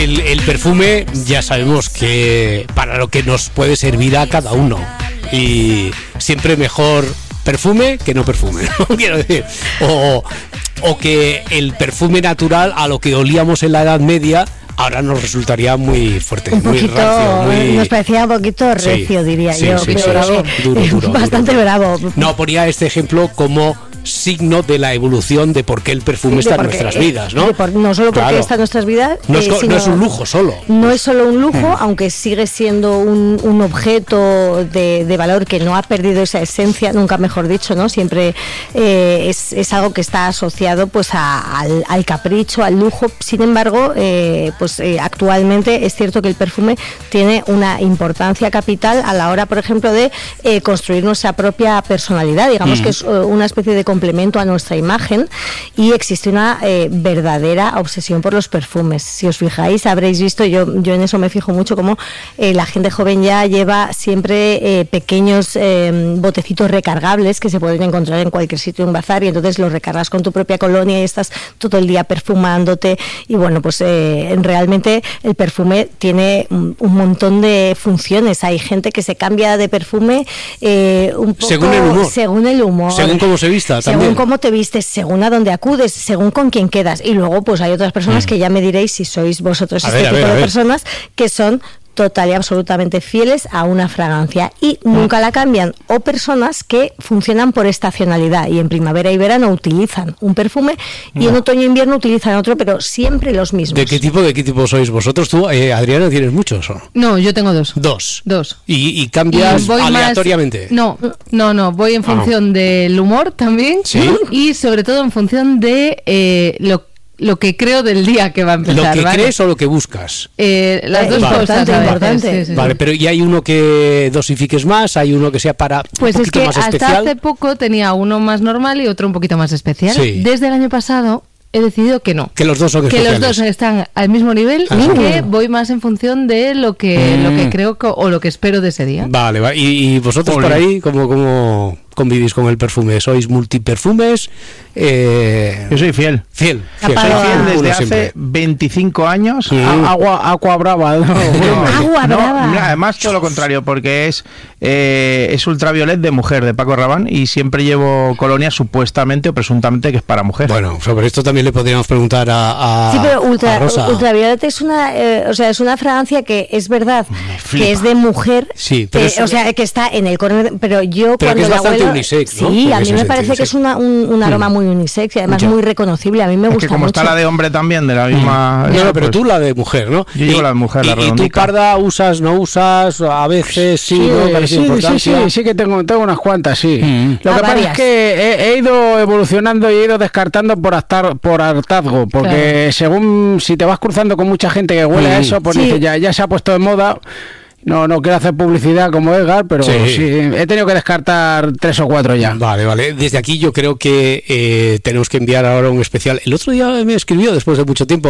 el perfume ya sabemos que para lo que nos puede servir a cada uno. Y siempre mejor perfume que no perfume, ¿no? Quiero decir. O que el perfume natural a lo que olíamos en la Edad Media ahora nos resultaría muy fuerte, un muy poquito, rancio, nos parecía un poquito recio, diría yo. Sí, duro, bastante bravo. No, ponía este ejemplo como signo de la evolución de por qué el perfume está en nuestras vidas, ¿no? No solo porque está en nuestras vidas, no es un lujo solo. No es solo un lujo, aunque sigue siendo un objeto de valor que no ha perdido esa esencia, nunca mejor dicho, ¿no? Siempre es algo que está asociado pues al capricho, al lujo. Sin embargo, actualmente es cierto que el perfume tiene una importancia capital a la hora, por ejemplo, de construir nuestra propia personalidad. Digamos que es una especie de complemento a nuestra imagen, y existe una verdadera obsesión por los perfumes. Si os fijáis, habréis visto, yo en eso me fijo mucho, como la gente joven ya lleva siempre pequeños botecitos recargables que se pueden encontrar en cualquier sitio, en un bazar, y entonces los recargas con tu propia colonia y estás todo el día perfumándote. Y bueno, pues realmente el perfume tiene un montón de funciones. Hay gente que se cambia de perfume un poco según el humor, según cómo se vista. Según también. cómo te vistes, según a dónde acudes, según con quién quedas. Y luego pues hay otras personas que ya me diréis si sois vosotros tipo de personas que son total y absolutamente fieles a una fragancia y nunca la cambian, o personas que funcionan por estacionalidad y en primavera y verano utilizan un perfume y en otoño e invierno utilizan otro, pero siempre los mismos. ¿De qué tipo sois vosotros? Tú, Adriana, ¿tienes muchos? No, yo tengo dos. Dos. ¿Y cambias aleatoriamente? No, voy en función del humor también. ¿Sí? Y sobre todo en función de lo que creo del día que va a empezar. ¿Lo que crees o lo que buscas? Las dos cosas. Importante. Sí. Vale, pero ¿y hay uno que dosifiques más? ¿Hay uno que sea para un poquito más especial? Pues es que hasta hace poco tenía uno más normal y otro un poquito más especial. Sí. Desde el año pasado he decidido que no. Que los dos son especiales. Que los dos están al mismo nivel y que voy más en función de lo que creo o lo que espero de ese día. Vale. ¿Y vosotros por ahí cómo convivís con el perfume? ¿Sois multiperfumes? Yo soy fiel. Soy fiel desde hace 25 años. Aqua Brava. Agua Brava. Además, todo lo contrario, porque es ultraviolet de mujer, de Paco Rabanne, y siempre llevo colonia supuestamente o presuntamente que es para mujer. Bueno, sobre esto también le podríamos preguntar a sí, pero Rosa. ultraviolet es una fragancia que es verdad que es de mujer, sí, pero que está en el corner, pero yo pero cuando que es bastante unisex, ¿no? Sí, a mí me parece que es un aroma muy unisex y además muy reconocible. A mí me gusta que como mucho. Está la de hombre también, de la misma... No, pero tú la de mujer, ¿no? Yo llevo la de mujer, la redondica. ¿Y tú, Parda, usas, no usas? A veces sí, ¿no? Sí que tengo unas cuantas, sí. Lo que pasa es que he ido evolucionando y he ido descartando por hartazgo, porque según si te vas cruzando con mucha gente que huele a eso, pues dices, ya se ha puesto de moda. No quiero hacer publicidad como Edgar, pero sí, he tenido que descartar 3 o 4 ya. Vale. Desde aquí yo creo que tenemos que enviar ahora un especial. El otro día me escribió, después de mucho tiempo,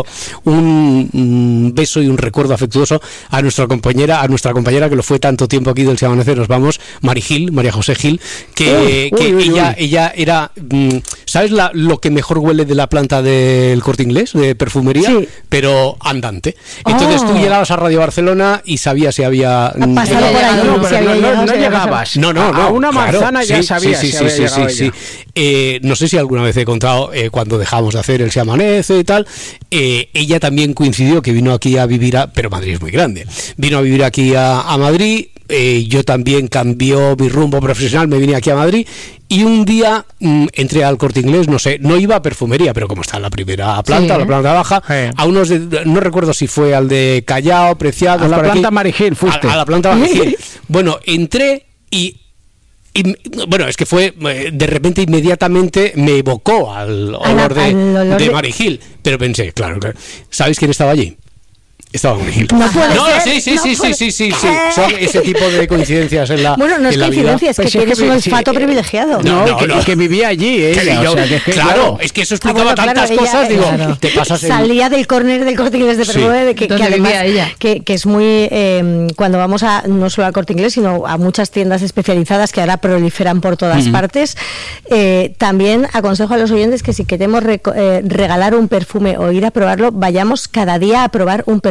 un beso y un recuerdo afectuoso a nuestra compañera que lo fue tanto tiempo aquí del Si Amanece Nos Vamos, María José Gil, que ella era, ¿sabes lo que mejor huele de la planta del Corte Inglés, de perfumería? Sí. Pero andante. Entonces tú llegabas a Radio Barcelona y sabías si había pasado por allí, no llegabas. No. A una manzana ya sabías. Sí. No sé si alguna vez he contado cuando dejamos de hacer el Se Amanece y tal. Ella también coincidió que vino aquí a vivir pero Madrid es muy grande. Vino a vivir aquí a Madrid. Yo también cambió mi rumbo profesional, me vine aquí a Madrid y un día entré al Corte Inglés, no iba a perfumería, pero como está en la primera planta o la planta baja, a unos no recuerdo si fue al de Callao, Preciados, a la planta Marigil fuiste. A la planta Marigil. Bueno, entré y bueno, es que fue de repente inmediatamente me evocó al olor de Marigil, pero pensé, claro, ¿sabéis quién estaba allí? Estaba muy gil. No puede ser. Sí. Son ese tipo de coincidencias en la vida. Bueno, no es coincidencia, es que tienes un olfato privilegiado. No, que vivía allí, claro, es que eso explicaba tantas cosas, digo, te pasas salía del córner del Corte Inglés de perfume, que además que es muy cuando vamos no solo al Corte Inglés, sino a muchas tiendas especializadas que ahora proliferan por todas partes. También aconsejo a los oyentes que si queremos regalar un perfume o ir a probarlo, vayamos cada día a probar un perfume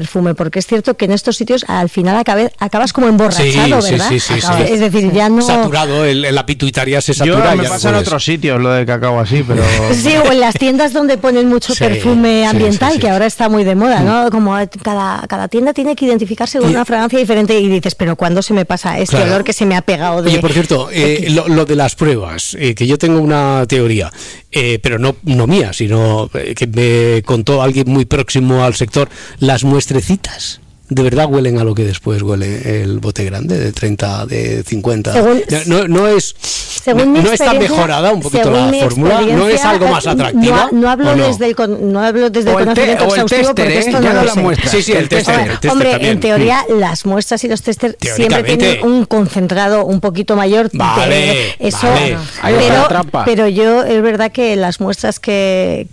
perfume, porque es cierto que en estos sitios al final acabas como emborrachado, ¿verdad? Sí. Es decir, ya no... Saturado, la pituitaria se satura. Me pasa en otros sitios lo de cacao así, pero... Sí, o en las tiendas donde ponen mucho perfume ambiental, que ahora está muy de moda, ¿no? Como cada tienda tiene que identificarse con una fragancia diferente y dices, pero ¿cuándo se me pasa este olor que se me ha pegado de... Oye, por cierto, lo de las pruebas, que yo tengo una teoría, pero no mía, sino que me contó alguien muy próximo al sector, las muestrecitas. ¿De verdad huelen a lo que después huele el bote grande de 30, de 50? No está mejorada un poquito la fórmula, no es algo más atractiva. No hablo desde el conocimiento exhaustivo, porque esto no lo sé. Sí, el tester. Hombre, también. En teoría las muestras y los testers siempre tienen un concentrado un poquito mayor. Vale. Pero yo es verdad que las muestras que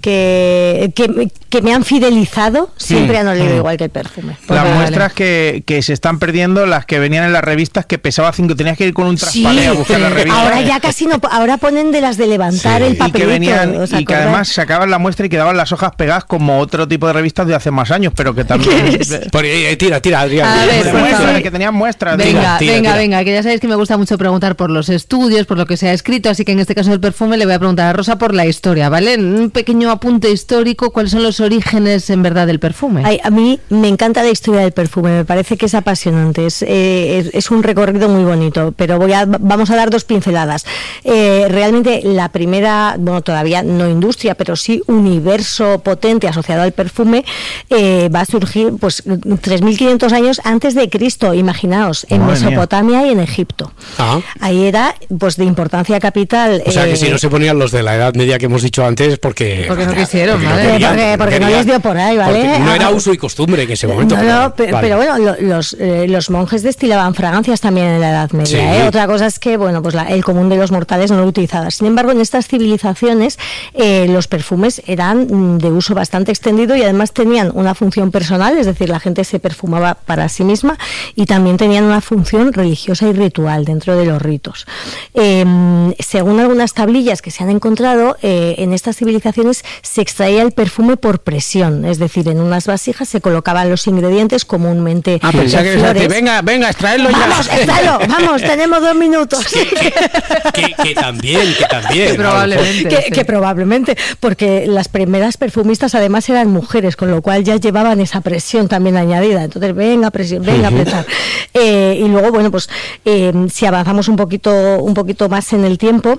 me han fidelizado siempre han olido igual que el perfume. Muestras que se están perdiendo las que venían en las revistas, que pesaba 5, tenías que ir con un traspalé a buscar la revista. Ahora ya casi no, ahora ponen de las de levantar el papelito. Y que además sacaban la muestra y quedaban las hojas pegadas como otro tipo de revistas de hace más años, pero que también... Tira, Adrián. A ver, que tenían muestras. Venga, que ya sabéis que me gusta mucho preguntar por los estudios, por lo que se ha escrito, así que en este caso del perfume le voy a preguntar a Rosa por la historia, ¿vale? Un pequeño apunte histórico, ¿cuáles son los orígenes en verdad del perfume? A mí me encanta la historia del perfume, me parece que es apasionante, es un recorrido muy bonito, pero vamos a dar 2 pinceladas. Realmente la primera, todavía no industria, pero sí universo potente asociado al perfume, va a surgir pues 3.500 años antes de Cristo, imaginaos, en Mesopotamia y en Egipto. Ahí era pues de importancia capital. O sea que si no se ponían los de la Edad Media que hemos dicho antes, porque no quisieron, porque no les dio por ahí, ¿vale? No era uso y costumbre en ese momento. Pero bueno, los monjes destilaban fragancias también en la Edad Media. Otra cosa es que pues el común de los mortales no lo utilizaba. Sin embargo, en estas civilizaciones los perfumes eran de uso bastante extendido y además tenían una función personal, es decir, la gente se perfumaba para sí misma, y también tenían una función religiosa y ritual dentro de los ritos. Según algunas tablillas que se han encontrado, en estas civilizaciones se extraía el perfume por presión, es decir, en unas vasijas se colocaban los ingredientes comúnmente. Pensaba que decir, venga, extraerlo ya. Vamos, extraerlo, tenemos 2 minutos. Que también. Que probablemente, porque las primeras perfumistas además eran mujeres, con lo cual ya llevaban esa presión también añadida. Entonces, venga, presión, venga, apretar. Y luego, si avanzamos un poquito más en el tiempo,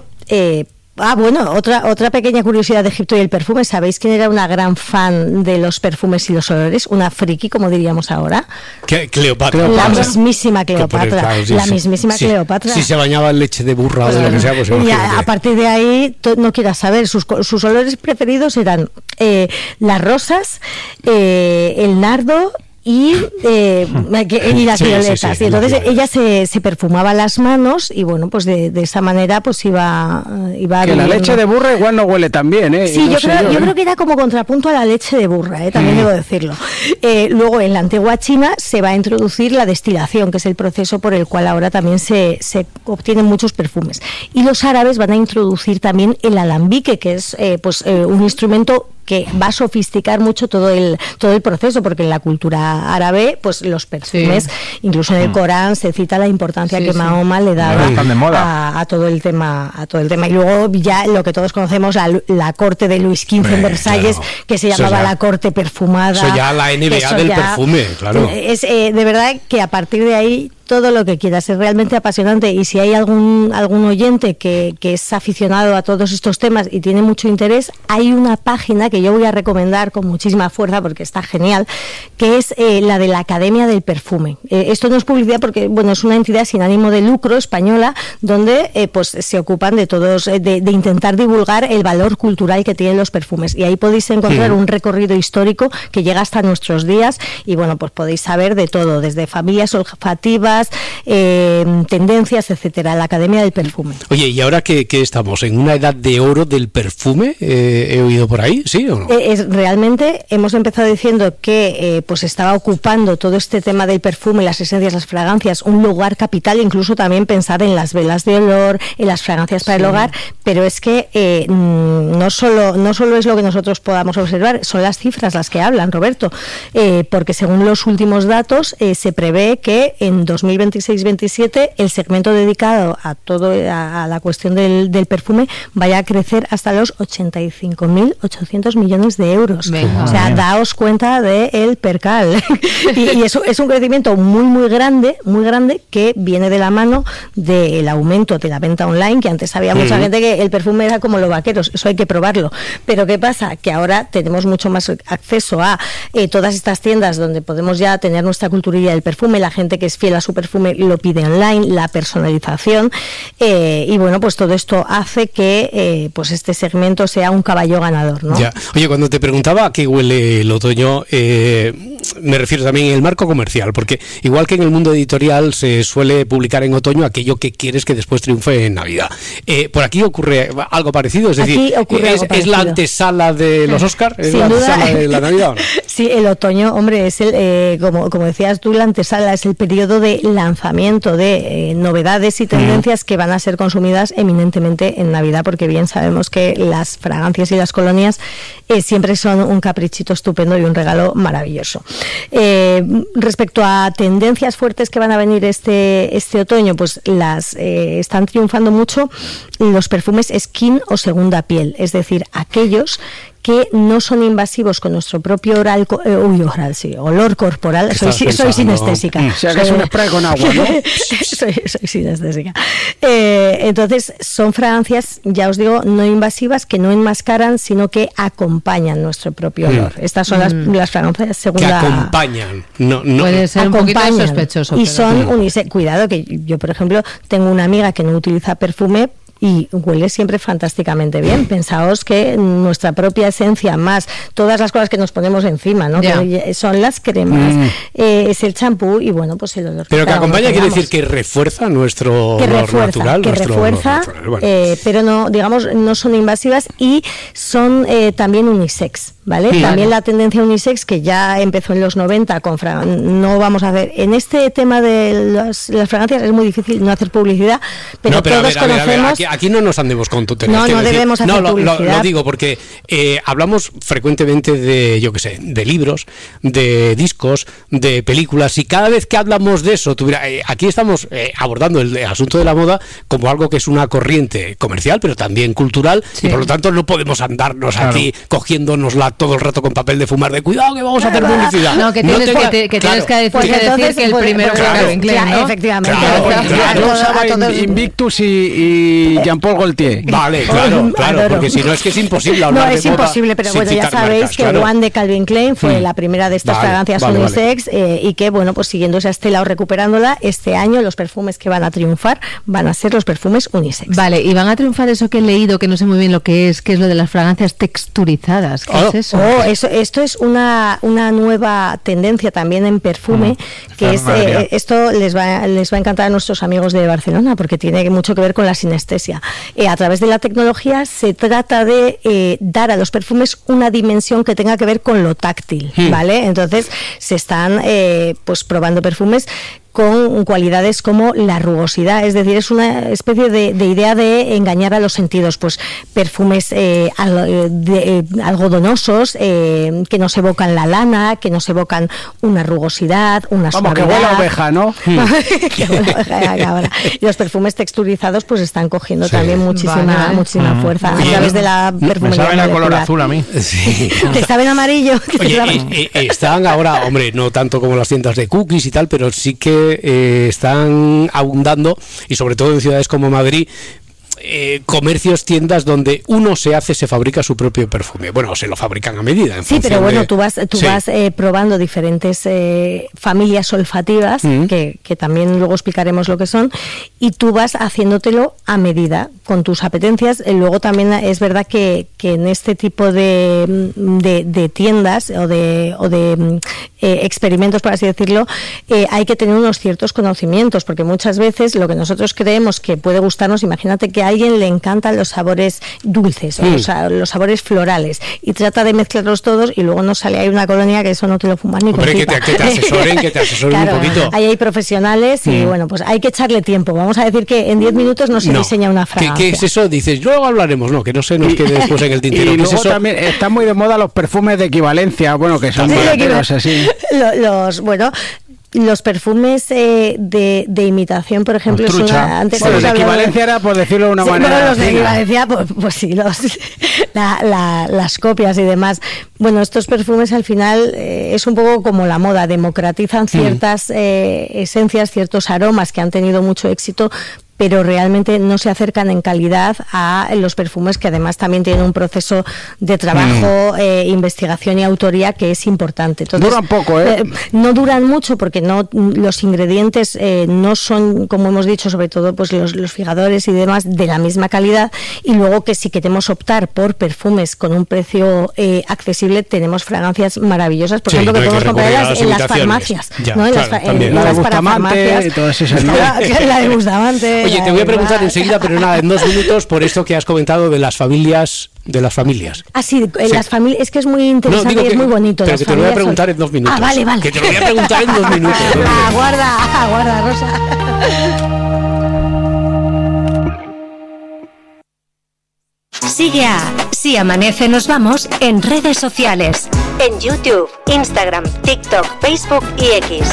otra pequeña curiosidad de Egipto y el perfume. ¿Sabéis quién era una gran fan de los perfumes y los olores? Una friki, como diríamos ahora. Cleopatra. La mismísima Cleopatra. Cleopatra. Si se bañaba en leche de burra o de lo que sea, pues y a partir de ahí, no quieras saber, sus olores preferidos eran las rosas, el nardo y las violetas. Y entonces ella se perfumaba las manos y pues de esa manera pues iba que la leche de burra igual no huele tan bien, Sí, yo creo que era como contrapunto a la leche de burra, también debo decirlo. Luego en la antigua China se va a introducir la destilación, que es el proceso por el cual ahora también se obtienen muchos perfumes, y los árabes van a introducir también el alambique, que es un instrumento que va a sofisticar mucho todo el proceso, porque en la cultura árabe pues los perfumes, incluso en el Corán se cita la importancia que Mahoma le daba a todo el tema, y luego ya lo que todos conocemos, la corte de Luis XV en Versalles, que se llamaba la corte perfumada. Eso ya la NBA del perfume, claro. Es de verdad que a partir de ahí todo lo que quieras, es realmente apasionante, y si hay algún oyente que es aficionado a todos estos temas y tiene mucho interés, hay una página que yo voy a recomendar con muchísima fuerza porque está genial, que es la de la Academia del Perfume. Esto no es publicidad porque es una entidad sin ánimo de lucro española, donde se ocupan de todos, de intentar divulgar el valor cultural que tienen los perfumes, y ahí podéis encontrar un recorrido histórico que llega hasta nuestros días, y pues podéis saber de todo, desde familias olfativas, modas, tendencias, etcétera, la Academia del Perfume. Oye, ¿y ahora que estamos en una edad de oro del perfume? ¿He oído por ahí? ¿Sí o no? Realmente hemos empezado diciendo que pues estaba ocupando todo este tema del perfume, las esencias, las fragancias, un lugar capital, incluso también pensar en las velas de olor, en las fragancias para el hogar, pero es que no solo es lo que nosotros podamos observar, son las cifras las que hablan, Roberto, porque según los últimos datos se prevé que en 2026-27 el segmento dedicado a la cuestión del perfume vaya a crecer hasta los 85.800 millones de euros. Venga. O sea, daos cuenta del percal. y eso es un crecimiento muy grande que viene de la mano del aumento de la venta online, que antes había mucha gente que el perfume era como los vaqueros, eso hay que probarlo. Pero ¿qué pasa? Que ahora tenemos mucho más acceso a todas estas tiendas donde podemos ya tener nuestra culturilla del perfume, la gente que es fiel a su perfume lo pide online, la personalización, y bueno, pues todo esto hace que pues este segmento sea un caballo ganador, ¿no? Ya. Oye, cuando te preguntaba a qué huele el otoño, me refiero también en el marco comercial, porque igual que en el mundo editorial se suele publicar en otoño aquello que quieres que después triunfe en Navidad. ¿Por aquí ocurre algo parecido? Es decir, ¿es la antesala de los Oscars? ¿Es la antesala de la Navidad o no? Sí, el otoño, hombre, es como decías tú, la antesala, es el periodo de lanzamiento de novedades y tendencias que van a ser consumidas eminentemente en Navidad, porque bien sabemos que las fragancias y las colonias siempre son un caprichito estupendo y un regalo maravilloso. Respecto a tendencias fuertes que van a venir este otoño, pues están triunfando mucho los perfumes skin o segunda piel, es decir, aquellos que no son invasivos con nuestro propio olor corporal. Soy sinestésica. O sea, que es un spray con agua, ¿no? soy sinestésica. Entonces, son fragancias, ya os digo, no invasivas, que no enmascaran, sino que acompañan nuestro propio olor. Estas son las fragancias segunda... Que acompañan. No. Puede ser un poquito sospechoso. Y son unisex. Cuidado, que yo, por ejemplo, tengo una amiga que no utiliza perfume, y huele siempre fantásticamente bien. Pensaos que nuestra propia esencia, más todas las cosas que nos ponemos encima, ¿no? Que son las cremas, es el champú y bueno, pues el olor. Pero que acompaña quiere decir que refuerza nuestro olor natural. Que refuerza, bueno. Pero no, digamos, no son invasivas y son también unisex, ¿vale? También la tendencia unisex, que ya empezó en los 90 con no vamos a hacer, en este tema de las fragancias es muy difícil no hacer publicidad, pero todos conocemos... Aquí no nos andemos con tonterías. No debemos hacer publicidad. Lo digo porque hablamos frecuentemente de, yo qué sé, de libros, de discos, de películas, y cada vez que hablamos de eso, aquí estamos abordando el asunto de la moda como algo que es una corriente comercial, pero también cultural, y por lo tanto no podemos andarnos aquí cogiéndonosla todo el rato con papel de fumar, de cuidado que vamos a hacer publicidad. No, que tienes que decir que el primero fue Calvin Klein, ¿no? Efectivamente. Invictus y Jean-Paul Gaultier. Vale, claro, porque si no es que es imposible hablar de moda. No, es imposible, pero bueno, ya sabéis que One de Calvin Klein fue la primera de estas fragancias unisex, y que, bueno, pues siguiendo esa estela o recuperándola, este año los perfumes que van a triunfar van a ser los perfumes unisex. Vale, y van a triunfar eso que he leído, que no sé muy bien lo que es lo de las fragancias texturizadas. ¿Qué es eso? Esto es una nueva tendencia también en perfume, que es esto les va a encantar a nuestros amigos de Barcelona, porque tiene mucho que ver con la sinestesia. A través de la tecnología se trata de dar a los perfumes una dimensión que tenga que ver con lo táctil, ¿vale? Entonces se están pues probando perfumes con cualidades como la rugosidad, es decir, es una especie de idea de engañar a los sentidos, pues perfumes algodonosos, que nos evocan la lana, que nos evocan una rugosidad, una suavidad. Vamos, que huele a oveja, ¿no? Que huele a oveja de cabra. Y los perfumes texturizados pues están cogiendo también muchísima fuerza a través de la perfumería. Me saben a color azul a mí. Sí. Te saben amarillo. Oye, están ahora, hombre, no tanto como las tiendas de cookies y tal, pero sí que están abundando, y sobre todo en ciudades como Madrid, comercios, tiendas donde uno se fabrica su propio perfume. Bueno, se lo fabrican a medida. Sí, pero bueno, tú vas probando diferentes familias olfativas, que también luego explicaremos lo que son, y tú vas haciéndotelo a medida, con tus apetencias. Luego también es verdad que en este tipo de tiendas o de experimentos, por así decirlo, hay que tener unos ciertos conocimientos, porque muchas veces lo que nosotros creemos que puede gustarnos, imagínate que a alguien le encantan los sabores dulces o los sabores florales y trata de mezclarlos todos y luego nos sale ahí una colonia que eso no te lo fumas ni con pipa. Que te asesoren claro, un poquito. Ahí hay profesionales y bueno, pues hay que echarle tiempo. Vamos a decir que en 10 minutos no se diseña una fragancia. ¿Qué es eso? Dices, luego hablaremos, no, que no se nos quede después en el tintero. Y luego también está muy de moda los perfumes de equivalencia, bueno, que son barateros así. Los perfumes de imitación, por ejemplo, antes de equivalencia era, por decirlo de una manera. Bueno, los de equivalencia, pues sí, las copias y demás. Bueno, estos perfumes al final es un poco como la moda, democratizan ciertas esencias, ciertos aromas que han tenido mucho éxito, pero realmente no se acercan en calidad a los perfumes que además también tienen un proceso de trabajo, investigación y autoría que es importante. Entonces, duran poco, no duran mucho porque los ingredientes no son, como hemos dicho, sobre todo pues los fijadores y demás, de la misma calidad, y luego que si queremos optar por perfumes con un precio accesible, tenemos fragancias maravillosas, por ejemplo, que podemos comprar en las farmacias, ¿no? En las Bustamante, todas esas, ¿no? La de Bustamante. Oye, te voy a preguntar enseguida, pero nada, en 2 minutos, por esto que has comentado de las familias. Ah, sí, las familias, es que es muy interesante y es muy bonito. Pero que te lo voy a preguntar en 2 minutos. Ah, vale. Que te lo voy a preguntar en 2 minutos. Aguarda, Rosa. Sigue a Si Amanece Nos Vamos en redes sociales. En YouTube, Instagram, TikTok, Facebook y X.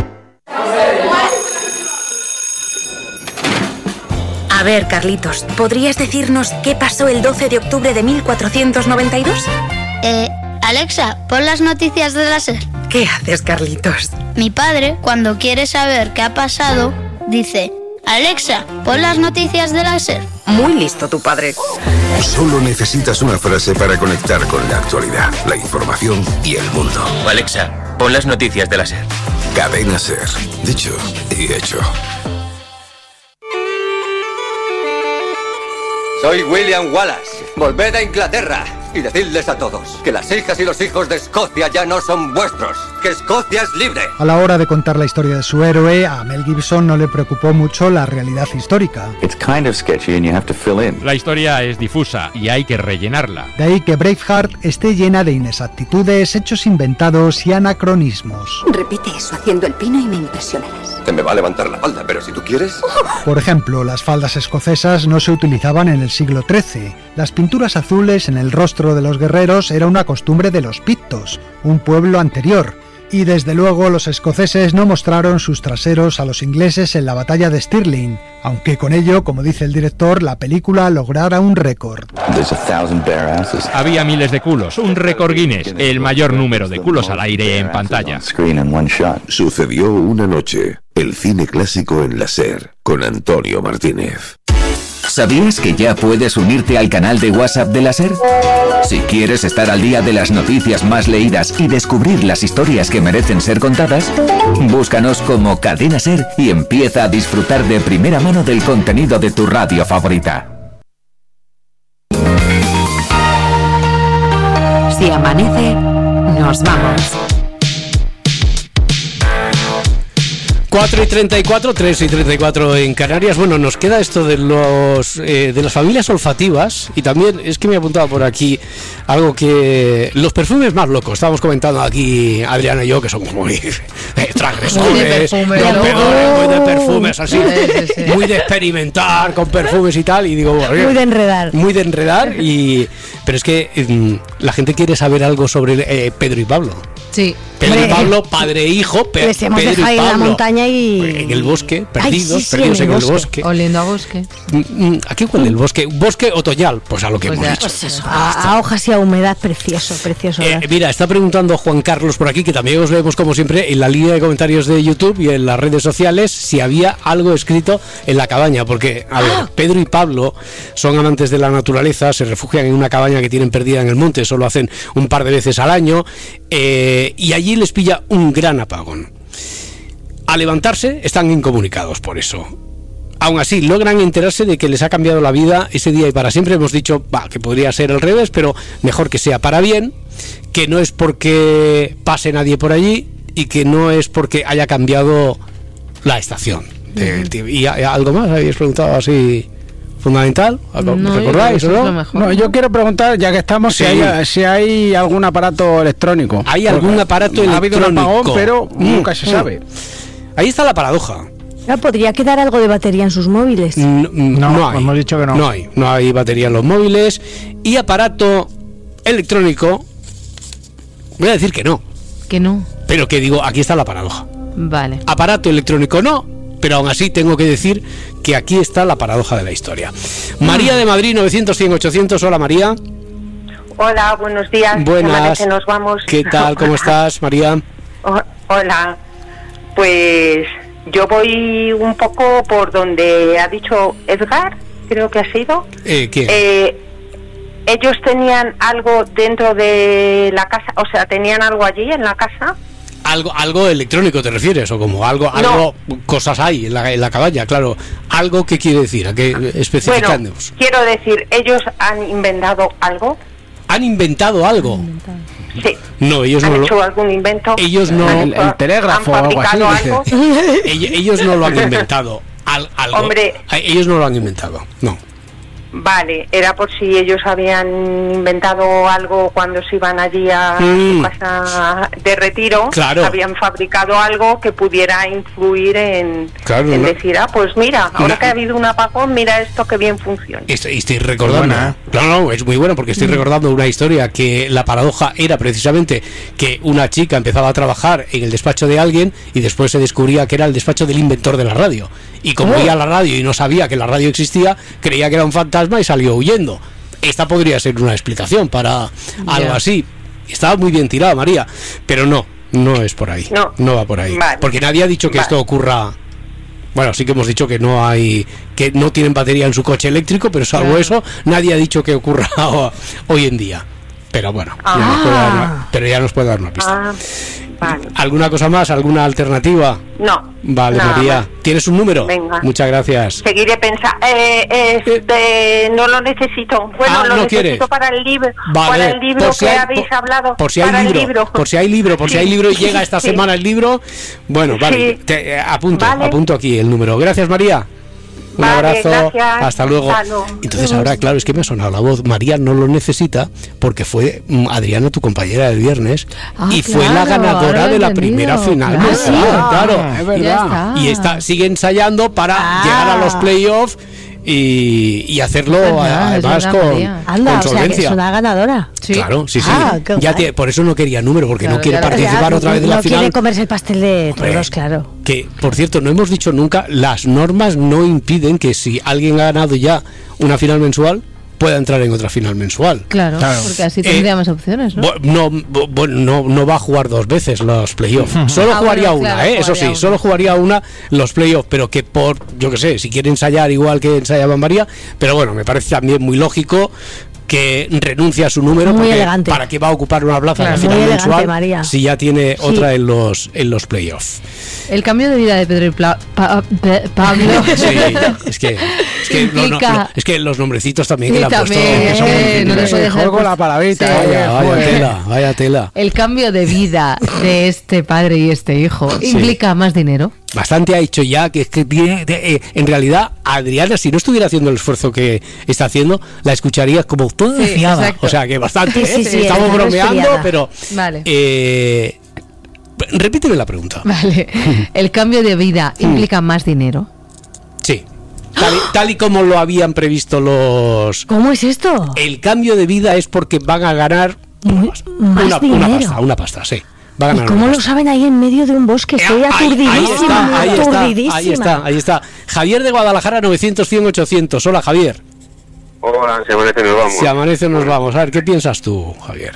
A ver, Carlitos, ¿podrías decirnos qué pasó el 12 de octubre de 1492? Alexa, pon las noticias de la SER. ¿Qué haces, Carlitos? Mi padre, cuando quiere saber qué ha pasado, dice: Alexa, pon las noticias de la SER. Muy listo tu padre. Solo necesitas una frase para conectar con la actualidad, la información y el mundo. Alexa, pon las noticias de la SER. Cadena SER. Dicho y hecho. Soy William Wallace. Volved a Inglaterra y decidles a todos que las hijas y los hijos de Escocia ya no son vuestros, que Escocia es libre. A la hora de contar la historia de su héroe, a Mel Gibson no le preocupó mucho la realidad histórica. La historia es difusa y hay que rellenarla. De ahí que Braveheart esté llena de inexactitudes, hechos inventados y anacronismos. Repite eso haciendo el pino y me impresionarás. Te me va a levantar la falda, pero si tú quieres... Por ejemplo, las faldas escocesas no se utilizaban en el siglo XIII. Las pinturas azules en el rostro de los guerreros era una costumbre de los pictos, un pueblo anterior. Y desde luego los escoceses no mostraron sus traseros a los ingleses en la batalla de Stirling, aunque con ello, como dice el director, la película lograra un récord. Había miles de culos, un récord Guinness, el mayor número de culos al aire en pantalla. Sucedió una noche, el cine clásico en la SER, con Antonio Martínez. ¿Sabías que ya puedes unirte al canal de WhatsApp de la SER? Si quieres estar al día de las noticias más leídas y descubrir las historias que merecen ser contadas, búscanos como Cadena SER y empieza a disfrutar de primera mano del contenido de tu radio favorita. Si amanece, nos vamos. 4:34, 3:34 en Canarias. Bueno, nos queda esto de las familias olfativas, y también es que me he apuntado por aquí algo que los perfumes más locos. Estábamos comentando aquí Adriana y yo que somos muy transgresores, rompedores, muy de perfumes así, muy de experimentar con perfumes y tal, y digo, muy de enredar, pero es que la gente quiere saber algo sobre Pedro y Pablo. Sí. Pedro y Pablo, padre e hijo. Les hemos dejado en la montaña y... En el bosque, perdidos en el bosque. Oliendo a bosque. ¿A qué huele el bosque? ¿Bosque otoñal? Pues a lo que hemos dicho. Pues eso, a hojas y a humedad, precioso. Mira, está preguntando Juan Carlos por aquí, que también os leemos como siempre en la línea de comentarios de YouTube y en las redes sociales, si había algo escrito en la cabaña, porque, a ver, Pedro y Pablo son amantes de la naturaleza, se refugian en una cabaña que tienen perdida en el monte, solo hacen un par de veces al año, y allí les pilla un gran apagón. Al levantarse están incomunicados por eso. Aún así, logran enterarse de que les ha cambiado la vida ese día y para siempre. Hemos dicho que podría ser al revés, pero mejor que sea para bien, que no es porque pase nadie por allí y que no es porque haya cambiado la estación. ¿Y algo más? ¿Habéis preguntado así fundamental? ¿Recordáis o no? No, yo quiero preguntar, ya que estamos, si hay algún aparato electrónico. ¿Hay algún aparato electrónico? Ha habido un apagón, pero nunca se sabe. Ahí está la paradoja. ¿Podría quedar algo de batería en sus móviles? No hay. Hemos dicho que no. No hay batería en los móviles. Y aparato electrónico, voy a decir que no. Que no. Pero que digo, aquí está la paradoja. Vale. Aparato electrónico no, pero aún así tengo que decir que aquí está la paradoja de la historia. María de Madrid, 900, 100, 800. Hola, María. Hola, buenos días. Buenas. Nos vamos. ¿Qué tal? ¿Cómo estás, María? Hola. Pues yo voy un poco por donde ha dicho Edgar, creo que ha sido. ¿Quién? Ellos tenían algo dentro de la casa, o sea, tenían algo allí en la casa. Algo electrónico te refieres, o como algo cosas hay en la cabaña, claro. ¿Algo qué quiere decir? ¿A qué especificamos? Bueno, quiero decir, ellos han inventado algo. ¿Han inventado algo? Sí. No, ellos ¿Han hecho algún invento? Ellos no. El telégrafo ¿Han fabricado algo? Ellos no lo han inventado. Algo. Hombre. Ellos no lo han inventado, no. Vale, era por si ellos habían inventado algo cuando se iban allí a su casa de retiro. Claro. Habían fabricado algo que pudiera influir en decir, pues mira, ahora que ha habido un apagón, mira esto que bien funciona. Estoy recordando. No, es muy bueno porque estoy recordando una historia que la paradoja era precisamente que una chica empezaba a trabajar en el despacho de alguien y después se descubría que era el despacho del inventor de la radio. Y como oía la radio y no sabía que la radio existía, creía que era un fantasma y salió huyendo. Esta podría ser una explicación para algo así. Estaba muy bien tirada, María, pero no es por ahí. No va por ahí. Vale. Porque nadie ha dicho que esto ocurra. Bueno, sí que hemos dicho que que no tienen batería en su coche eléctrico, pero salvo eso, nadie ha dicho que ocurra hoy en día. Pero bueno, ya nos puede dar una pista. Vale. ¿Alguna cosa más? ¿Alguna alternativa? No. Vale, María. Más. ¿Tienes un número? Venga. Muchas gracias. Seguiré pensando. No lo necesito. Bueno, lo necesito ¿quieres? Para el libro. Vale. Para el libro que habéis hablado. Por si hay libro. Por si hay libro y llega esta semana el libro. Bueno, vale. Apunto aquí el número. Gracias, María. Un abrazo, gracias. Hasta luego. Entonces ahora, claro, es que me ha sonado la voz. María no lo necesita porque fue Adriana, tu compañera del viernes, y fue la ganadora de la primera final. Claro, es verdad. Y sigue ensayando para llegar a los playoffs y hacerlo además con solvencia. O sea, que es una ganadora. Sí. Claro, sí. Por eso no quería número, porque no quiere participar otra vez de la final. No quiere comerse el pastel de todos, claro. Que, por cierto, no hemos dicho nunca, las normas no impiden que si alguien ha ganado ya una final mensual, pueda entrar en otra final mensual. Claro. Porque así tendría más opciones, ¿no? No va a jugar dos veces los playoffs. Solo jugaría una, eso sí, solo jugaría una los playoffs, pero que yo que sé, si quiere ensayar igual que ensayaba María, pero bueno, me parece también muy lógico que renuncie a su número, porque para qué va a ocupar una plaza en la final mensual María. Si ya tiene otra en los playoffs. El cambio de vida de Pedro y Pablo. Sí, es que los nombrecitos también que le han puesto. Juego la palabrita. Vaya tela. El cambio de vida de este padre y este hijo implica más dinero. Bastante ha hecho ya, que es que tiene, en realidad, Adriana, si no estuviera haciendo el esfuerzo que está haciendo, la escucharías como toda fiada. O sea, que bastante. Estamos bromeando, pero vale. Repíteme la pregunta. Vale. ¿El cambio de vida implica más dinero? Sí. Tal y como lo habían previsto los... ¿Cómo es esto? El cambio de vida es porque van a ganar una pasta, sí. Va a ganar. ¿Y cómo lo saben ahí en medio de un bosque? Estoy aturdidísima. Ahí está. Javier de Guadalajara, 900-100-800. Hola, Javier. Hola, si amanece nos vamos. Si amanece nos vamos. A ver, ¿qué piensas tú, Javier?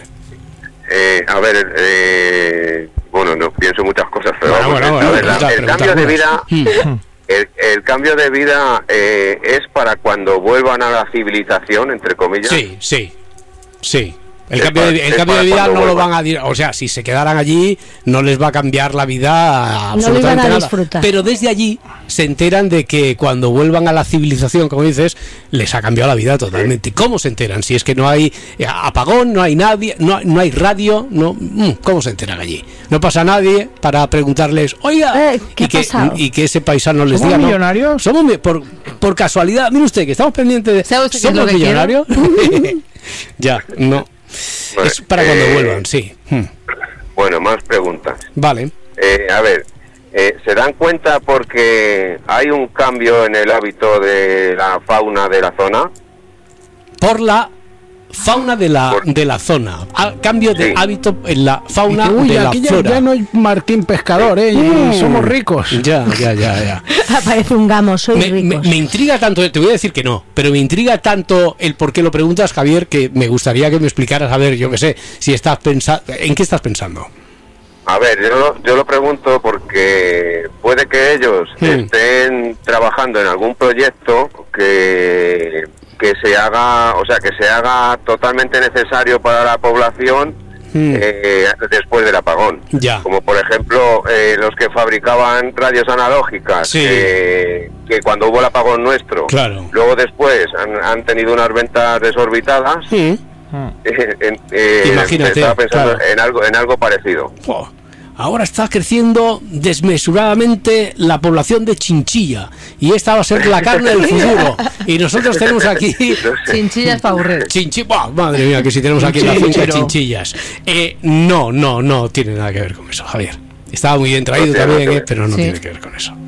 Bueno, no pienso muchas cosas, pero el cambio de vida es para cuando vuelvan a la civilización, entre comillas. Sí. El cambio de vida no lo van a decir, o sea, si se quedaran allí no les va a cambiar la vida absolutamente nada. Pero desde allí se enteran de que cuando vuelvan a la civilización, como dices, les ha cambiado la vida totalmente. ¿Cómo se enteran? Si es que no hay apagón, no hay nadie, no hay radio, ¿cómo se enteran allí? No pasa nadie para preguntarles, oiga, y que ese paisano les diga, millonarios? Somos por casualidad, mire usted que estamos pendientes de somos millonarios. Ya, no. Bueno, es para cuando vuelvan, sí. Bueno, más preguntas. Vale. ¿Se dan cuenta porque hay un cambio en el hábito de la fauna de la zona? Por la fauna de la zona. Cambio de hábito en la fauna de la flora. Ya no hay Martín Pescador, y somos ricos. Ya. Aparece un gamo, soy rico. Me intriga tanto, te voy a decir que no, pero me intriga tanto el por qué lo preguntas, Javier, que me gustaría que me explicaras, a ver, yo qué sé, si estás ¿en qué estás pensando? A ver, yo lo pregunto porque puede que ellos estén trabajando en algún proyecto que se haga totalmente necesario para la población después del apagón. Ya. Como por ejemplo los que fabricaban radios analógicas, que cuando hubo el apagón nuestro, claro, luego después han tenido unas ventas desorbitadas. Imagínate, estaba pensando claro, en algo parecido. Ahora está creciendo desmesuradamente la población de Chinchilla y esta va a ser la carne del futuro. Y nosotros tenemos aquí Chinchillas para aburrir. Madre mía, que si tenemos aquí la finca de Chinchillas. No tiene nada que ver con eso, Javier. Estaba muy bien traído también, pero no tiene que ver con eso.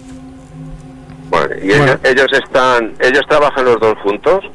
Bueno, y ellos trabajan los dos juntos.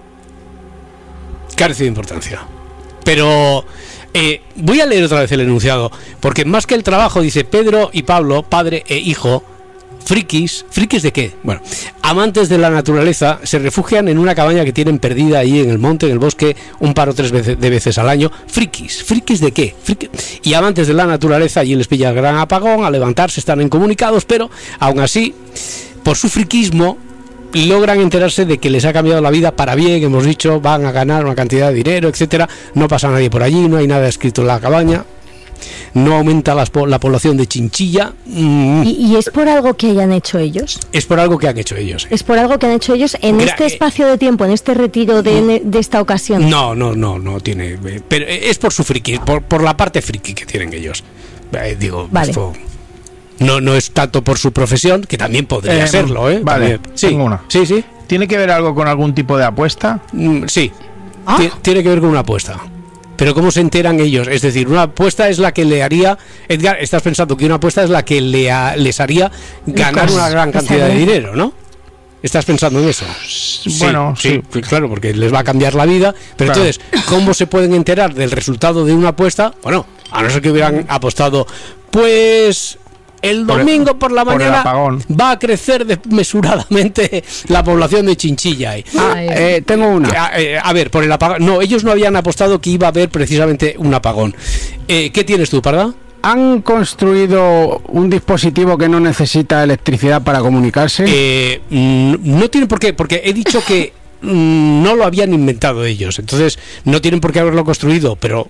Carece de importancia. Pero voy a leer otra vez el enunciado, porque más que el trabajo, dice Pedro y Pablo, padre e hijo, frikis ¿de qué? Bueno, amantes de la naturaleza, se refugian en una cabaña que tienen perdida ahí en el monte, en el bosque, un par o tres veces al año. ¿Frikis de qué? Y amantes de la naturaleza, allí les pilla el gran apagón, al levantarse están incomunicados, pero aún así, por su friquismo, logran enterarse de que les ha cambiado la vida para bien, hemos dicho, van a ganar una cantidad de dinero, etcétera. No pasa nadie por allí, no hay nada escrito en la cabaña, no aumenta la población de Chinchilla. ¿Y es por algo que hayan hecho ellos? Es por algo que han hecho ellos. ¿Es por algo que han hecho ellos en este espacio de tiempo, en este retiro de esta ocasión? No tiene, pero es por su friki, por la parte friki que tienen ellos. Vale. Esto no es tanto por su profesión, que también podría serlo, Vale, tengo una. Sí. ¿Tiene que ver algo con algún tipo de apuesta? Sí. Tiene que ver con una apuesta. Pero ¿cómo se enteran ellos? Es decir, una apuesta es la que le haría... Edgar, estás pensando que una apuesta es la que les haría ganar una gran cantidad de dinero, ¿no? ¿Estás pensando en eso? Bueno, sí. Claro, porque les va a cambiar la vida. Pero entonces, ¿cómo se pueden enterar del resultado de una apuesta? Bueno, a no ser que hubieran apostado, pues... El domingo por la mañana va a crecer desmesuradamente la población de Chinchilla. Tengo una. A ver, por el apagón. No, ellos no habían apostado que iba a haber precisamente un apagón. ¿Qué tienes tú, Parda? ¿Han construido un dispositivo que no necesita electricidad para comunicarse? No tienen por qué, porque he dicho que no lo habían inventado ellos. Entonces, no tienen por qué haberlo construido, pero...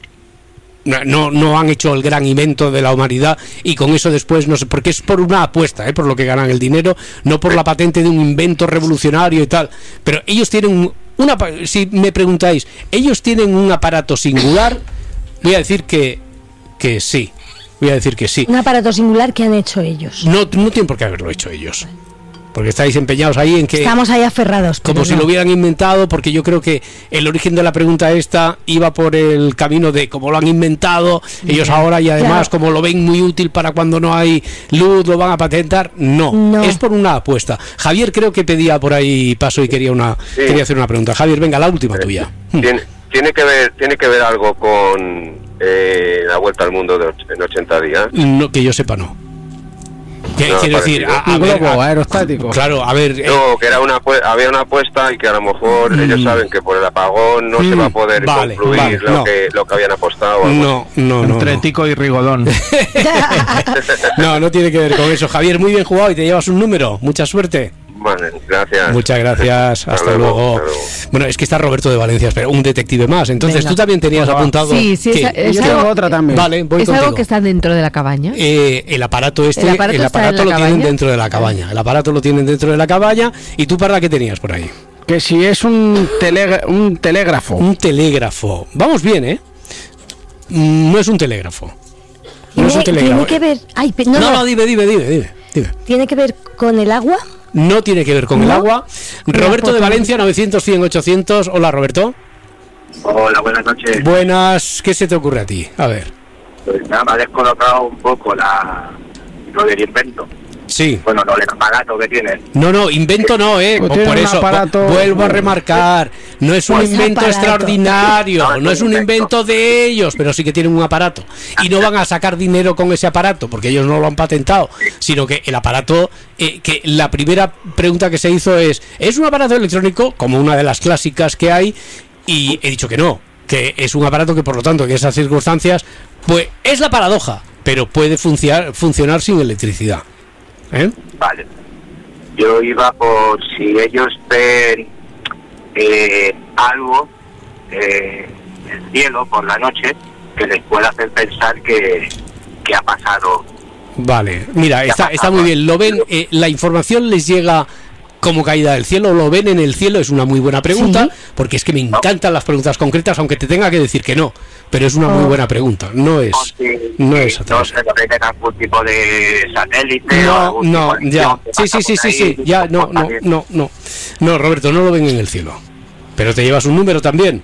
No han hecho el gran invento de la humanidad y con eso después no sé, porque es por una apuesta, por lo que ganan el dinero, no por la patente de un invento revolucionario y tal. Pero ellos tienen si me preguntáis, ellos tienen un aparato singular. Voy a decir que sí. Un aparato singular que han hecho ellos. No tienen por qué haberlo hecho ellos. Porque estáis empeñados ahí en que... Estamos ahí aferrados. Como si lo hubieran inventado, porque yo creo que el origen de la pregunta esta iba por el camino de cómo lo han inventado, ellos ahora y además como lo ven muy útil para cuando no hay luz, lo van a patentar. No, es por una apuesta. Javier creo que pedía por ahí paso y quería hacer una pregunta. Javier, venga, la última tuya. Tiene que ver algo con la vuelta al mundo en 80 días? No, que yo sepa, no. Quiero decir, un globo aerostático. Claro, a ver. No, que había una apuesta y que a lo mejor ellos saben que por el apagón no se va a poder concluir lo que habían apostado. No. Entre Tico y Rigodón. No tiene que ver con eso. Javier, muy bien jugado y te llevas un número. Mucha suerte. Vale, gracias. Muchas gracias. Hasta luego. Bueno, es que está Roberto de Valencia, pero un detective más. Entonces, tú también tenías apuntado. Sí, yo tengo otra también. Vale, voy contigo. ¿Es algo que está dentro de la cabaña? El aparato lo tienen dentro de la cabaña. El aparato lo tienen dentro de la cabaña. ¿Y tú, Parra, qué tenías por ahí? Que si es un telégrafo. Un telégrafo. Vamos bien, ¿eh? No es un telégrafo. No es un telégrafo. Tiene que ver. Dime. ¿Tiene que ver con el agua? No tiene que ver con el agua. Roberto de Valencia, 900-100-800. Hola, Roberto. Hola, buenas noches. Buenas, ¿qué se te ocurre a ti? A ver. Pues nada, me ha descolocado un poco lo del invento. Sí. Bueno, no, el aparato que tienen. No, invento no, por eso, vuelvo a remarcar, no es un invento extraordinario, no es un invento de ellos, pero sí que tienen un aparato. Y no van a sacar dinero con ese aparato, porque ellos no lo han patentado, sino que el aparato, que la primera pregunta que se hizo ¿es un aparato electrónico? Como una de las clásicas que hay, y he dicho que no, que es un aparato que por lo tanto en esas circunstancias, pues es la paradoja, pero puede funcionar sin electricidad. Vale. Yo iba por si ellos ven algo en el cielo por la noche que les pueda hacer pensar que ha pasado. Vale, mira, está muy bien. Lo ven, la información les llega como caída del cielo, lo ven en el cielo. Es una muy buena pregunta, porque es que me encantan las preguntas concretas, aunque te tenga que decir que no, pero es una muy buena pregunta. No es se lo ven en algún tipo de satélite no, Roberto, no lo ven en el cielo, pero te llevas un número también.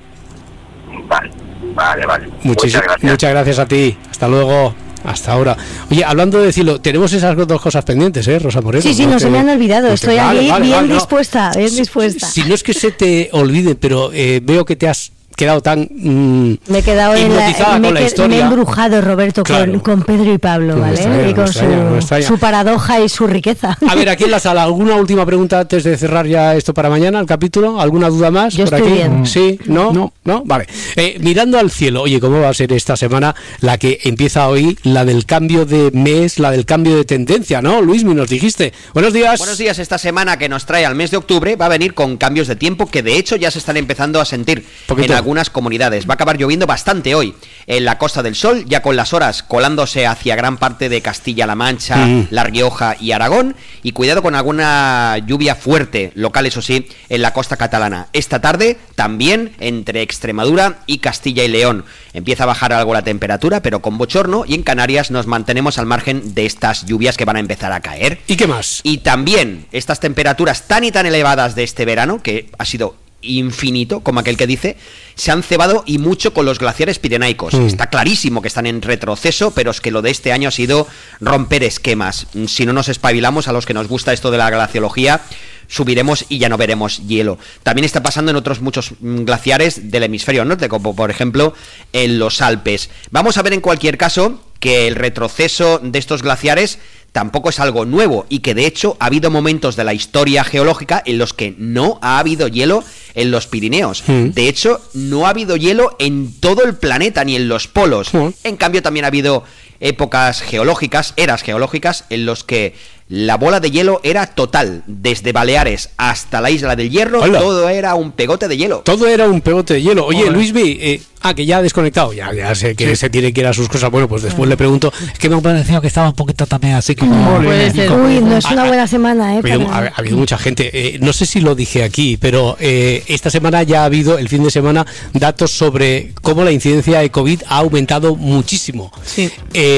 Vale. Muchas gracias a ti, hasta luego. Hasta ahora. Oye, hablando de cielo, tenemos esas dos cosas pendientes, Rosa Moreno. Sí, no se me han olvidado. Estoy aquí bien dispuesta. Si no es que se te olvide, pero veo que te has quedado tan me he quedado con la historia. Me he embrujado, Roberto, con Pedro y Pablo, ¿vale? Y con su paradoja y su riqueza. A ver, aquí en la sala, ¿alguna última pregunta antes de cerrar ya esto para mañana, el capítulo? ¿Alguna duda más? Yo por estoy aquí. bien. ¿Sí? ¿No? Vale. Mirando al cielo, oye, ¿cómo va a ser esta semana la que empieza hoy, la del cambio de mes, la del cambio de tendencia, ¿no? Luismi, nos dijiste. Buenos días. Buenos días. Esta semana que nos trae al mes de octubre va a venir con cambios de tiempo que de hecho ya se están empezando a sentir en algunas comunidades. Va a acabar lloviendo bastante hoy en la Costa del Sol, ya con las horas colándose hacia gran parte de Castilla-La Mancha, La Rioja y Aragón, y cuidado con alguna lluvia fuerte local, eso sí, en la costa catalana. Esta tarde también entre Extremadura y Castilla y León. Empieza a bajar algo la temperatura, pero con bochorno, y en Canarias nos mantenemos al margen de estas lluvias que van a empezar a caer. ¿Y qué más? Y también estas temperaturas tan y tan elevadas de este verano, que ha sido infinito, como aquel que dice, se han cebado y mucho con los glaciares pirenaicos. Está clarísimo que están en retroceso, pero es que lo de este año ha sido romper esquemas. Si no nos espabilamos, a los que nos gusta esto de la glaciología, subiremos y ya no veremos hielo. También está pasando en otros muchos glaciares del hemisferio norte, como por ejemplo en los Alpes. Vamos a ver en cualquier caso que el retroceso de estos glaciares tampoco es algo nuevo, y que de hecho ha habido momentos de la historia geológica en los que no ha habido hielo en los Pirineos. De hecho, no ha habido hielo en todo el planeta, ni en los polos. En cambio, también ha habido épocas geológicas, eras geológicas, en los que la bola de hielo era total, desde Baleares hasta la Isla del Hierro. ¡Hola! Todo era un pegote de hielo. Todo era un pegote de hielo. Oye, Luismi, que ya ha desconectado, ya sé que se tiene que ir a sus cosas. Bueno, pues después le pregunto, es que me ha parecido que estaba un poquito también así como... Uy, no es una buena semana, ha habido mucha gente, no sé si lo dije aquí, pero esta semana ya ha habido, el fin de semana, datos sobre cómo la incidencia de COVID ha aumentado muchísimo. Sí.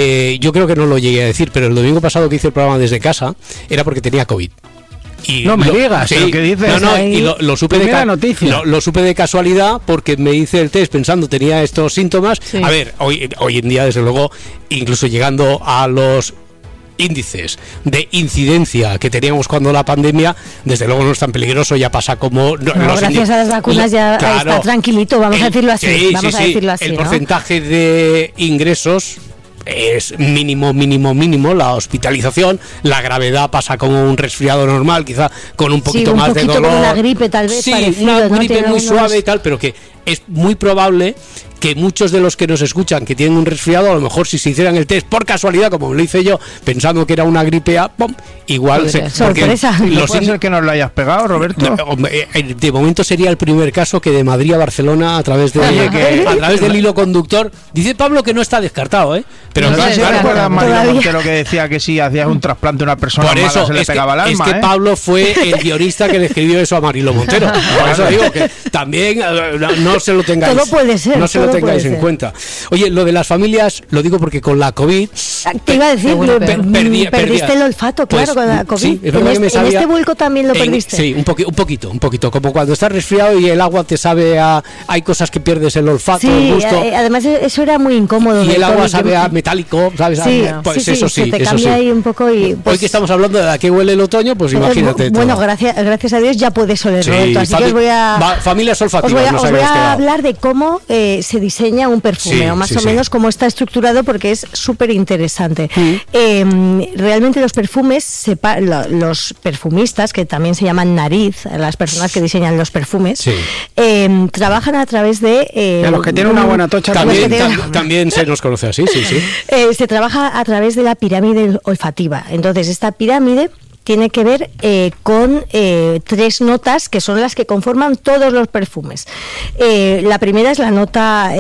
Yo creo que no lo llegué a decir, pero el domingo pasado que hice el programa desde casa era porque tenía COVID. Y no me digas, sí, ¿qué dices? Y lo supe lo supe de casualidad, porque me hice el test pensando tenía estos síntomas. A ver, hoy en día, desde luego, incluso llegando a los índices de incidencia que teníamos cuando la pandemia, desde luego no es tan peligroso, ya pasa como... gracias a las vacunas ya está tranquilito, vamos a decirlo así. El porcentaje de ingresos es mínimo, la hospitalización, la gravedad pasa como un resfriado normal, quizá con un poquito más de dolor. Como una gripe tal vez, una gripe muy suave y tal, pero que es muy probable que muchos de los que nos escuchan que tienen un resfriado, a lo mejor si se hicieran el test por casualidad, como lo hice yo, pensando que era una gripe A, ¡pum!, igual sorpresa. ¿No puede ser que nos lo hayas pegado, Roberto? De momento sería el primer caso que de Madrid a Barcelona a través del hilo conductor. Dice Pablo que no está descartado, pero no sé si recuerdas Mario Montero que decía que si hacías un trasplante a una persona por eso, mala se le pegaba el alma. Es que Pablo fue el guionista que le escribió eso a Marilo Montero. Por eso digo que también no se lo tengáis. Todo puede ser. No se lo tengáis en cuenta. Oye, lo de las familias, lo digo porque con la COVID... Te iba a decir, perdiste el olfato, claro, con la COVID. Sí, en este vuelco también lo perdiste. Sí, un poquito. Como cuando estás resfriado y el agua te sabe a... Hay cosas que pierdes el olfato, el gusto. Además eso era muy incómodo. Y el agua sabe a metálico, ¿sabes? Pues eso sí. Se te cambia ahí un poco y... Hoy que estamos hablando de a qué huele el otoño, pues imagínate. Bueno, gracias a Dios ya puedes oler, Roberto. Así que os voy a... Familias olfativas. Os voy a hablar de cómo se diseña un perfume, o más o menos cómo está estructurado, porque es súper interesante. Realmente los perfumes, los perfumistas, que también se llaman nariz, las personas que diseñan los perfumes, trabajan a través de... los que tienen una buena tocha también se nos conoce así, se trabaja a través de la pirámide olfativa. Entonces, esta pirámide tiene que ver con 3 notas que son las que conforman todos los perfumes. La primera es la nota,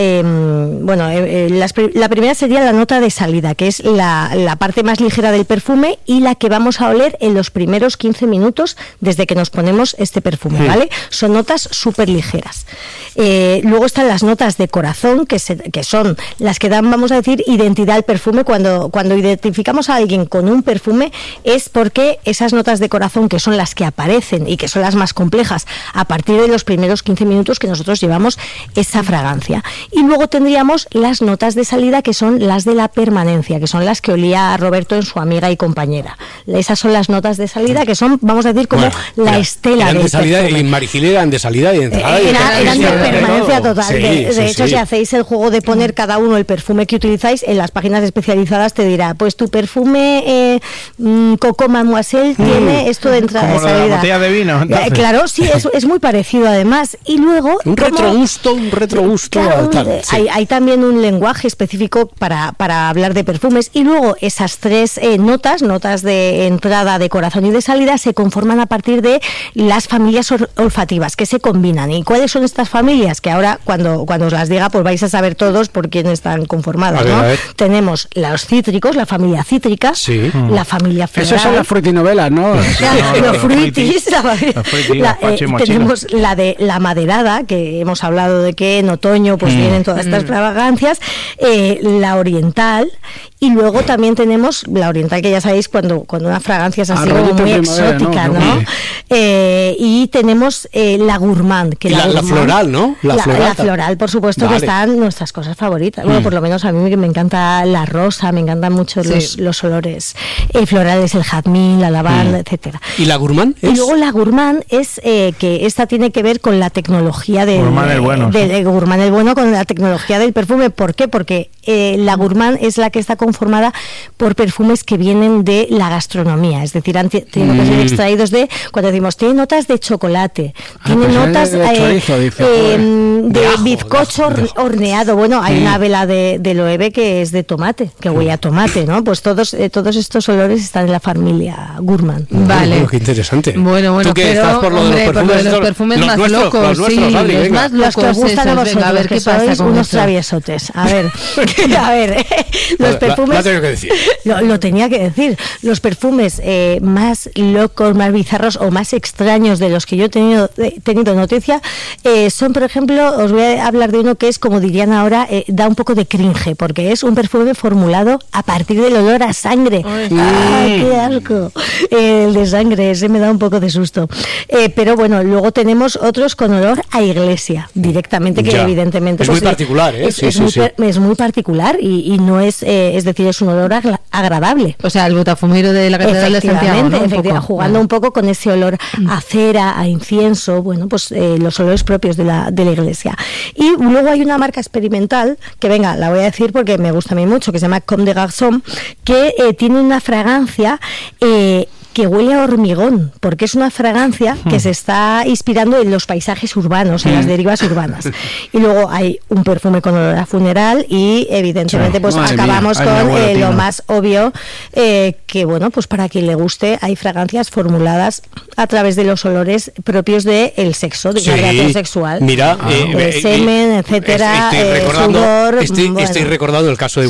la primera sería la nota de salida, que es la parte más ligera del perfume y la que vamos a oler en los primeros 15 minutos desde que nos ponemos este perfume, ¿vale? Son notas súper ligeras. Luego están las notas de corazón, que son las que dan, vamos a decir, identidad al perfume. Cuando identificamos a alguien con un perfume es porque esas notas de corazón, que son las que aparecen y que son las más complejas a partir de los primeros 15 minutos que nosotros llevamos esa fragancia. Y luego tendríamos las notas de salida, que son las de la permanencia, que son las que olía a Roberto en su amiga y compañera. Esas son las notas de salida, que son, vamos a decir, como la estela del perfume. Y Marigil eran de salida y de entrada. Eran de permanencia total. De hecho, si hacéis el juego de poner cada uno el perfume que utilizáis, en las páginas especializadas te dirá, pues tu perfume Coco Mademoiselle tiene esto de entrada como de salida. La botella de vino. Claro, sí, es muy parecido además. Y luego... Un retrogusto. Claro, hay también un lenguaje específico para hablar de perfumes. Y luego esas 3 notas de entrada, de corazón y de salida, se conforman a partir de las familias olfativas que se combinan. ¿Y cuáles son estas familias? Que ahora, cuando os las diga, pues vais a saber todos por quién están conformadas, ¿no? Tenemos los cítricos, la familia cítrica, la familia floral. Eso son las frutinovelas, ¿no? Los fruitis. Tenemos la de la maderada, que hemos hablado de que en otoño pues vienen todas estas fragancias, la oriental, y luego también tenemos la oriental, que ya sabéis, cuando una fragancia es así como muy exótica, ¿no? Y tenemos la gourmand, que la floral, ¿no? La floral, por supuesto, que están nuestras cosas favoritas. Bueno, por lo menos a mí me encanta la rosa, me encantan mucho los olores florales, el jazmín, la lavanda, etcétera. ¿Y la gourmand? Y luego la gourmand es que esta tiene que ver con la tecnología del gourmand el bueno. Gourmand el bueno, con la tecnología del perfume. ¿Por qué? Porque la gourmand es la que está conformada por perfumes que vienen de la gastronomía, es decir, tienen que ser extraídos de, cuando decimos, tiene notas de chocolate, tiene notas de bizcocho horneado. Bueno, hay una vela de Loewe que es de tomate, que huele a tomate, ¿no? Pues todos estos olores están en la familia gourmand. Vale. Bueno, qué interesante. Bueno, ¿Tú qué estás por lo de los perfumes más locos? Los más los que os gustan a vosotros, a ver, que sois unos traviesotes. A ver, los perfumes... Lo tenía que decir. Los perfumes más locos, más bizarros o más extraños extraños de los que yo he tenido noticia son, por ejemplo, os voy a hablar de uno que es, como dirían ahora, da un poco de cringe, porque es un perfume formulado a partir del olor a sangre. ¡Ay, qué asco! El de sangre, ese me da un poco de susto. Pero bueno, luego tenemos otros con olor a iglesia, directamente, que evidentemente... Es muy particular, ¿eh? Es muy particular y no es... es decir, es un olor agradable. O sea, el botafumero de la Catedral de Santiago, ¿no? Efectivamente, jugando un poco con ese olor a cera, a incienso, bueno, pues los olores propios de la iglesia. Y luego hay una marca experimental, que venga, la voy a decir porque me gusta a mí mucho, que se llama Comme des Garçons, que tiene una fragancia que huele a hormigón, porque es una fragancia que se está inspirando en los paisajes urbanos, en las derivas urbanas. Y luego hay un perfume con olor a funeral y evidentemente pues acabamos con lo más obvio, que bueno, pues para quien le guste, hay fragancias formuladas a través de los olores propios del sexo, de la relación sexual. Mira, semen, etcétera, estoy recordando el caso de